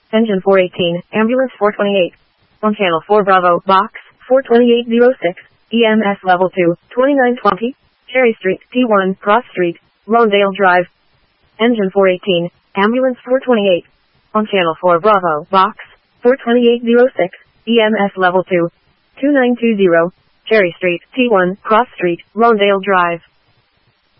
Engine 418, Ambulance 428. On Channel 4 Bravo, Box 42806, EMS Level 2, 2920, Cherry Street, T1, Cross Street, Rondale Drive. Engine 418, Ambulance 428. On Channel 4 Bravo, Box 42806, EMS Level 2, 2920, Cherry Street, T1, Cross Street, Rondale Drive.